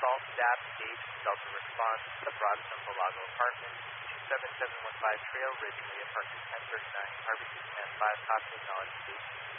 call, DAP, Gage, Delta Response, the Broad Temple Lago Apartment, 27715 Trail, Ridgeway, Apartment 1039, Harvey 210 5, copy, acknowledge, Gage.